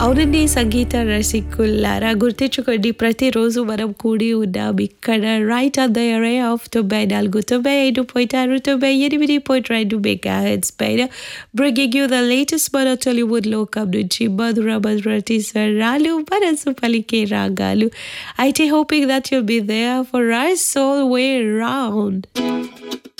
అవునండి. సంగీత రసికులారా గుర్తించుకోండి ప్రతిరోజు మనం కూడి ఉన్నాం ఇక్కడ right on the area of 94, 95.6, 98.2 megahertz పైన బ్రింగింగ్ యూ ద లేటెస్ట్ మన టాలీవుడ్ లోకం నుంచి మధుర మధురటి స్వరాలు మనసు పలికే రాగాలు. అయితే hoping that you'll be there for us all way round.